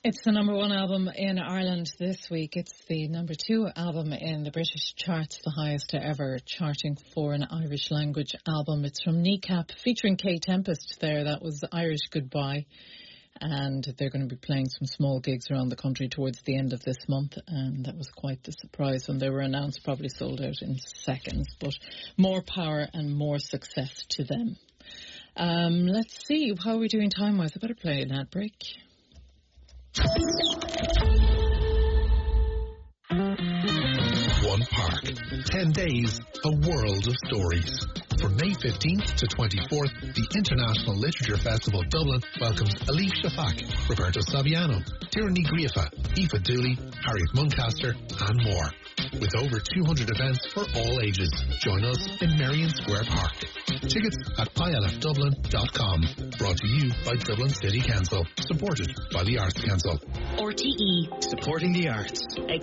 It's the number one album in Ireland this week. It's the number two album in the British charts, the highest ever charting for an Irish language album. It's from Kneecap, featuring Kay Tempest there. That was Irish Goodbye. And they're going to be playing some small gigs around the country towards the end of this month. And that was quite the surprise when they were announced, probably sold out in seconds. But more power and more success to them. Let's see, how are we doing time-wise? I better play an ad break. One park, 10 days, a world of stories. From May 15th to 24th, the International Literature Festival Dublin welcomes Alif Shafak, Roberto Saviano, Tierney Griefa, Aoife Dooley, Harriet Muncaster, and more. With over 200 events for all ages, join us in Merrion Square Park. Tickets at ilfdublin.com. Brought to you by Dublin City Council. Supported by the Arts Council. RTE. Supporting the arts.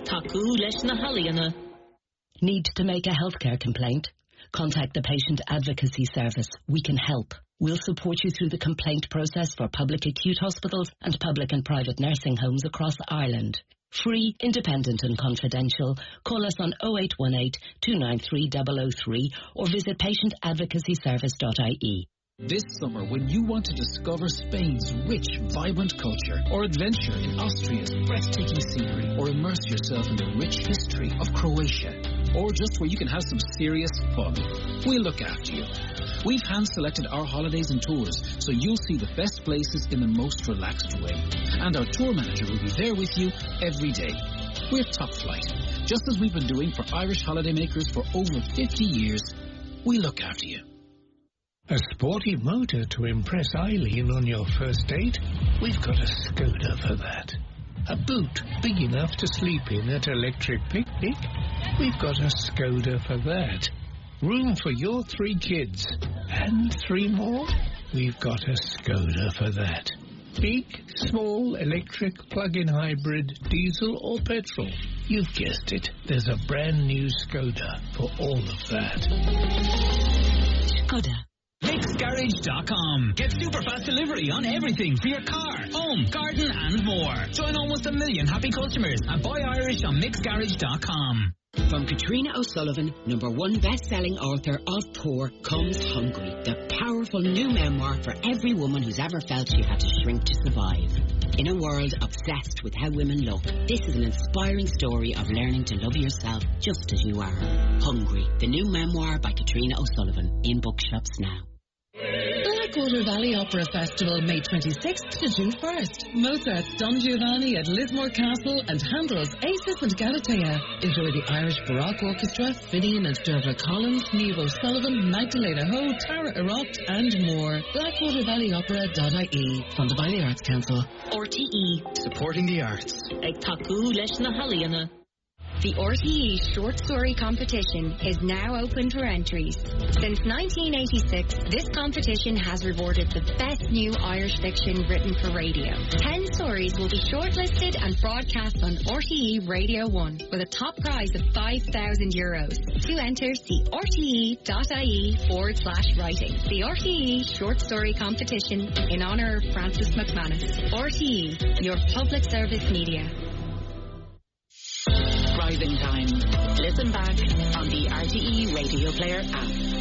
Need to make a healthcare complaint? Contact the Patient Advocacy Service. We can help. We'll support you through the complaint process for public acute hospitals and public and private nursing homes across Ireland. Free, independent and confidential. Call us on 0818 293 003 or visit patientadvocacyservice.ie. This summer, when you want to discover Spain's rich, vibrant culture, or adventure in Austria's breathtaking scenery, or immerse yourself in the rich history of Croatia, or just where you can have some serious fun, we'll look after you. We've hand-selected our holidays and tours, so you'll see the best places in the most relaxed way. And our tour manager will be there with you every day. We're top flight. Just as we've been doing for Irish holidaymakers for over 50 years, we look after you. A sporty motor to impress Eileen on your first date? We've got a Skoda for that. A boot big enough to sleep in at Electric Picnic? We've got a Skoda for that. Room for your 3 kids. And 3 more? We've got a Skoda for that. Big, small, electric, plug-in hybrid, diesel or petrol. You've guessed it. There's a brand new Skoda for all of that. Skoda. MixGarage.com. Get super fast delivery on everything for your car, home, garden and more. Join almost 1 million happy customers and buy Irish on MixGarage.com. From Katrina O'Sullivan, #1 best-selling author of Poor, comes Hungry, the powerful new memoir for every woman who's ever felt she had to shrink to survive. In a world obsessed with how women look, this is an inspiring story of learning to love yourself just as you are. Hungry, the new memoir by Katrina O'Sullivan, in bookshops now. Blackwater Valley Opera Festival, May 26th to June 1st. Mozart's Don Giovanni at Lismore Castle and Handel's Acis and Galatea. Enjoy the Irish Baroque Orchestra, Finian and Derva Collins, Niamh O'Sullivan, Magdalena Ho, Tara Eropt and more. BlackwaterValleyOpera.ie. Funded by the Arts Council. RTE. Supporting the arts. The RTE Short Story Competition is now open for entries. Since 1986, this competition has rewarded the best new Irish fiction written for radio. 10 stories will be shortlisted and broadcast on RTE Radio 1 with a top prize of €5,000. To enter, see rte.ie/writing. The RTE Short Story Competition in honour of Francis McManus. RTE, your public service media. Driving time. Listen back on the RTE Radio Player app.